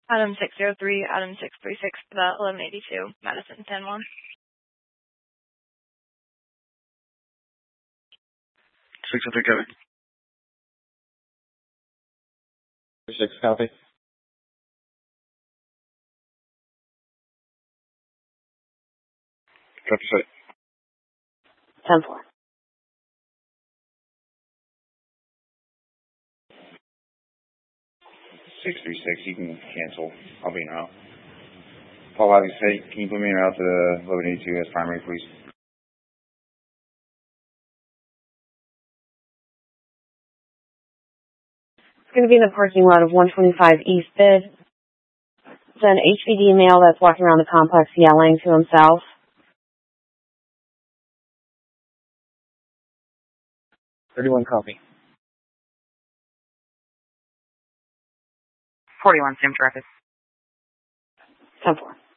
Adam 603, Adam 636 for the 1182, Madison San Juan. 603, copy. 6, copy. Copy, site. 10-4. 636, you can cancel. I'll be in route. Paul Bobby, say, can you put me in route to 1182 as primary, please? It's going to be in the parking lot of 125 East Bid. It's an HVD male that's walking around the complex yelling to himself. 31, copy. 41, same traffic. 10-4.